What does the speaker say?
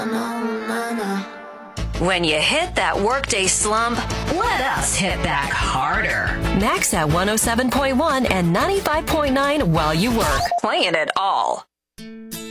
When you hit that workday slump, let us hit back harder. Max at 107.1 and 95.9 while you work. Playing it all.